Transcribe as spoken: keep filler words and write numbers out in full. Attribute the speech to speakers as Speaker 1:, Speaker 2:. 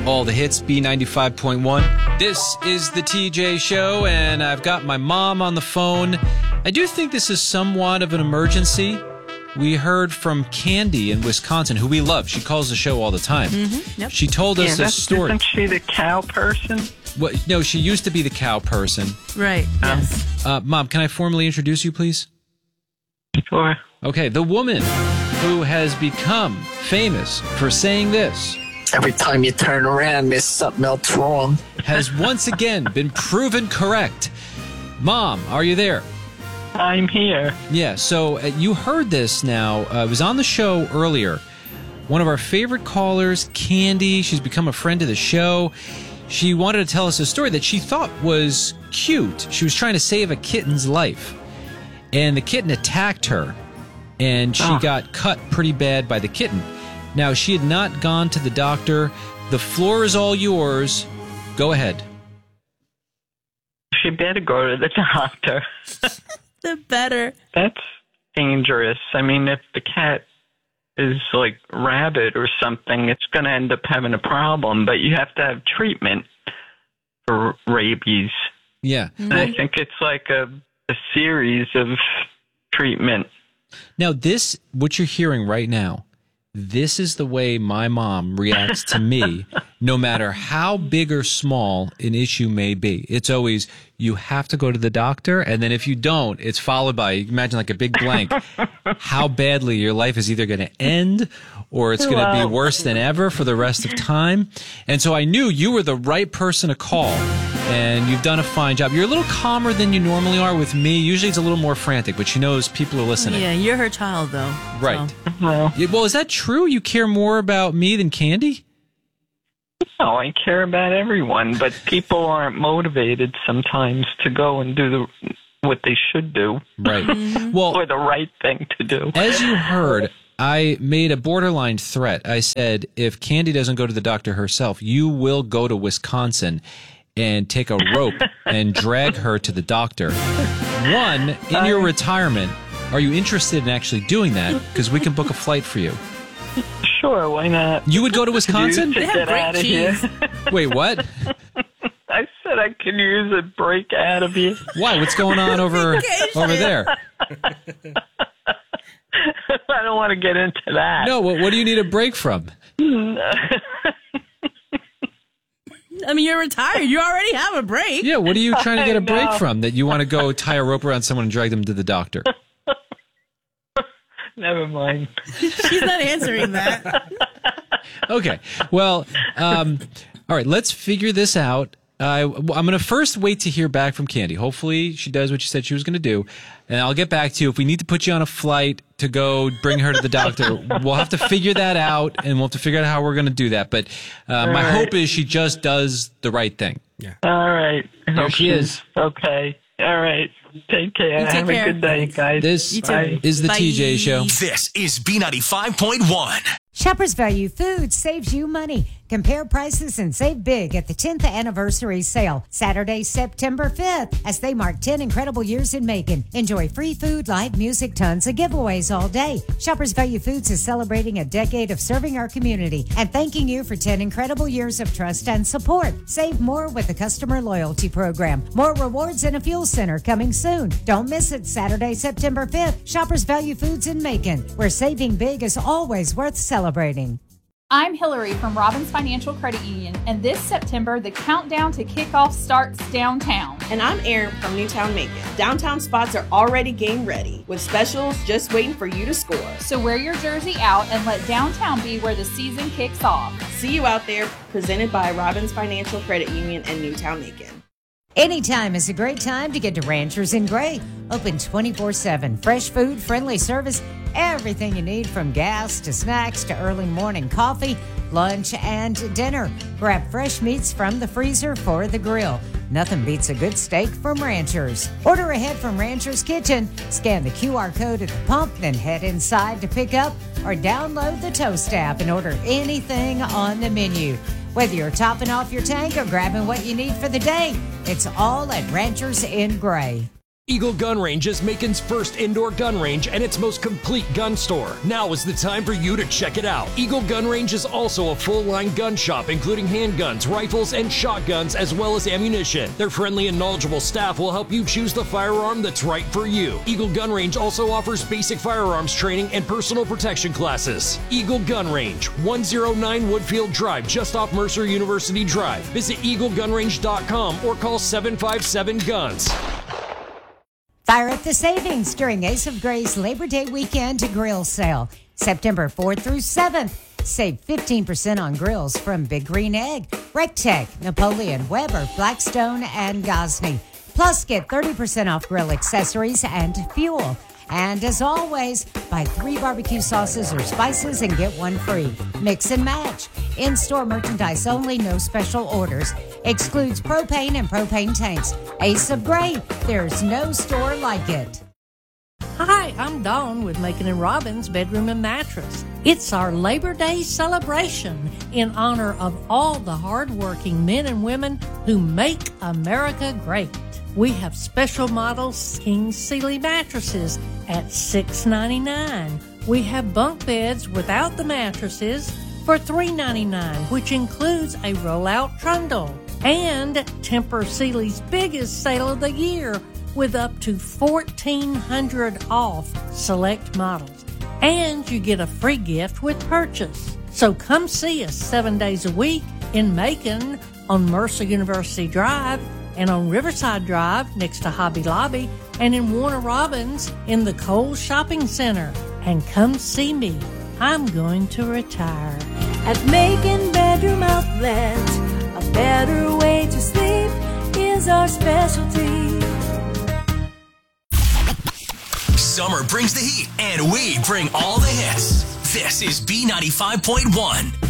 Speaker 1: All the hits, B ninety-five point one. This is the T J Show, and I've got my mom on the phone. I do think this is somewhat of an emergency. We heard from Candy in Wisconsin, who we love. She calls the show all the time.
Speaker 2: Mm-hmm. Yep.
Speaker 1: She told us
Speaker 3: yeah,
Speaker 1: a story.
Speaker 3: Isn't she the cow person?
Speaker 1: Well, no, she used to be the cow person.
Speaker 2: Right,
Speaker 3: Um,
Speaker 2: yes.
Speaker 1: Uh, Mom, can I formally introduce you, please?
Speaker 3: Sure.
Speaker 1: Okay, the woman who has become famous for saying this
Speaker 4: Every time you turn around, there's something else wrong.
Speaker 1: has once again been proven correct. Mom, are you there?
Speaker 3: I'm here.
Speaker 1: Yeah, so uh, you heard this now. Uh, it was on the show earlier. One of our favorite callers, Candy, she's become a friend of the show. She wanted to tell us a story that she thought was cute. She was trying to save a kitten's life, and the kitten attacked her, and she
Speaker 3: Oh.
Speaker 1: got cut pretty bad by the kitten. Now, she had not gone to the doctor. The floor is all yours. Go ahead.
Speaker 3: She better go to the doctor.
Speaker 2: The better.
Speaker 3: That's dangerous. I mean, if the cat is like rabid or something, it's going to end up having a problem, but you have to have treatment for rabies.
Speaker 1: Yeah.
Speaker 3: And I think it's like a, a series of treatment.
Speaker 1: Now, this, what you're hearing right now, this is the way my mom reacts to me, no matter how big or small an issue may be. It's always, you have to go to the doctor, and then if you don't, it's followed by, you can imagine like a big blank, how badly your life is either going to end or it's going to be
Speaker 3: Wow.
Speaker 1: worse than ever for the rest of time. And so I knew you were the right person to call, and you've done a fine job. You're a little calmer than you normally are with me. Usually it's a little more frantic, but she knows people are listening.
Speaker 2: Yeah, you're her child, though.
Speaker 1: Right.
Speaker 2: So.
Speaker 3: Well,
Speaker 1: Yeah, well, is that true? You care more about me than Candy?
Speaker 3: no, I care about everyone, but people aren't motivated sometimes to go and do the what they should do
Speaker 1: Right. Well,
Speaker 3: or the right thing to do.
Speaker 1: as you heard, I made a borderline threat. I said, if Candy doesn't go to the doctor herself, you will go to Wisconsin and take a rope and drag her to the doctor. One, in your retirement, are you interested in actually doing that? Because we can book a flight for you.
Speaker 3: Sure, why not?
Speaker 1: You would go to Wisconsin?
Speaker 3: Use to
Speaker 2: They have
Speaker 3: get
Speaker 2: great
Speaker 3: out of here.
Speaker 2: cheese.
Speaker 1: Wait, what?
Speaker 3: I said I could use a break out of you.
Speaker 1: Why? What's going on over over there?
Speaker 3: I don't want to get into that.
Speaker 1: No, what, what do you need a break from?
Speaker 2: I mean, you're retired. You already have a break.
Speaker 1: Yeah, what are you trying to get a
Speaker 3: I
Speaker 1: break
Speaker 3: know.
Speaker 1: from that you want to go tie a rope around someone and drag them to the doctor?
Speaker 3: Never mind.
Speaker 2: She's not answering that.
Speaker 1: Okay. Well, um, all right, let's figure this out. Uh, I'm going to first wait to hear back from Candy. Hopefully she does what she said she was going to do. And I'll get back to you. If we need to put you on a flight to go bring her to the doctor, we'll have to figure that out, and we'll have to figure out how we're going to do that. But uh, my
Speaker 3: right.
Speaker 1: hope is she just does the right thing.
Speaker 3: All right. I
Speaker 1: There
Speaker 3: hope
Speaker 1: she
Speaker 3: she's
Speaker 1: is.
Speaker 3: Okay. All right. Take care.
Speaker 2: You take
Speaker 3: Have
Speaker 2: care.
Speaker 3: a good day, guys.
Speaker 1: This
Speaker 2: You too.
Speaker 3: Bye.
Speaker 1: is the
Speaker 2: Bye.
Speaker 1: T J Show.
Speaker 5: This is B ninety-five point one.
Speaker 6: Shoppers Value Foods saves you money. Compare prices and save big at the tenth anniversary sale, Saturday, September fifth, as they mark ten incredible years in Macon. Enjoy free food, live music, tons of giveaways all day. Shoppers Value Foods is celebrating a decade of serving our community and thanking you for ten incredible years of trust and support. Save more with the customer loyalty program. More rewards and a fuel center coming soon. Don't miss it, Saturday, September fifth. Shoppers Value Foods in Macon, where saving big is always worth celebrating.
Speaker 7: I'm Hillary from Robbins Financial Credit Union, and this September, the countdown to kickoff starts downtown.
Speaker 8: And I'm Erin from Newtown Macon. Downtown spots are already game ready, with specials just waiting for you to score.
Speaker 7: So wear your jersey out and let downtown be where the season kicks off.
Speaker 8: See you out there, presented by Robbins Financial Credit Union and Newtown Macon.
Speaker 6: Anytime is a great time to get to Ranchers in Gray. Open twenty-four seven. Fresh food, friendly service, everything you need from gas to snacks to early morning coffee, lunch, and dinner. Grab fresh meats from the freezer for the grill. Nothing beats a good steak from Ranchers. Order ahead from Ranchers Kitchen. Scan the Q R code at the pump, then head inside to pick up or download the Toast app and order anything on the menu. Whether you're topping off your tank or grabbing what you need for the day, it's all at Ranchers in Gray.
Speaker 9: Eagle Gun Range is Macon's first indoor gun range and its most complete gun store. Now is the time for you to check it out. Eagle Gun Range is also a full-line gun shop, including handguns, rifles, and shotguns, as well as ammunition. Their friendly and knowledgeable staff will help you choose the firearm that's right for you. Eagle Gun Range also offers basic firearms training and personal protection classes. Eagle Gun Range, one oh nine Woodfield Drive, just off Mercer University Drive. Visit eagle gun range dot com or call seven five seven guns.
Speaker 6: Fire up the savings during Ace of Gray's Labor Day weekend grill sale. September fourth through seventh. Save fifteen percent on grills from Big Green Egg, Rectech, Napoleon, Weber, Blackstone, and Gosney. Plus, get thirty percent off grill accessories and fuel. And as always, buy three barbecue sauces or spices and get one free. Mix and match. In-store merchandise only, no special orders. Excludes propane and propane tanks. Ace of Gray, there's no store like it.
Speaker 10: Hi, I'm Dawn with Macon and Robbins Bedroom and Mattress. It's our Labor Day celebration in honor of all the hardworking men and women who make America great. We have special models King Sealy mattresses at six ninety-nine. We have bunk beds without the mattresses for three ninety-nine, which includes a rollout trundle. And Tempur Sealy's biggest sale of the year with up to fourteen hundred off select models. And you get a free gift with purchase. So come see us seven days a week in Macon on Mercer University Drive and on Riverside Drive next to Hobby Lobby and in Warner Robins in the Kohl's Shopping Center. And come see me. I'm going to retire.
Speaker 11: At Macon Bedroom Outlet, a better way to sleep is our specialty.
Speaker 5: Summer brings the heat, and we bring all the hits. This is B ninety-five point one.